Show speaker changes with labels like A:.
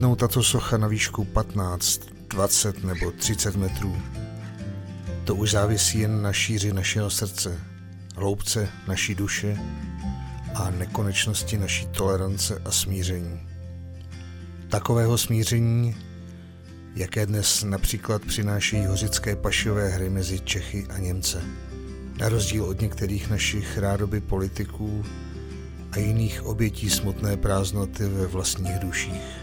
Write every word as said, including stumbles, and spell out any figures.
A: No, tato socha na výšku patnáct, dvacet nebo třicet metrů, to už závisí jen na šíři našeho srdce, hloubce naší duše a nekonečnosti naší tolerance a smíření. Takového smíření, jaké dnes například přinášejí hořické pašové hry mezi Čechy a Němce, na rozdíl od některých našich rádoby politiků a jiných obětí smutné prázdnoty ve vlastních duších.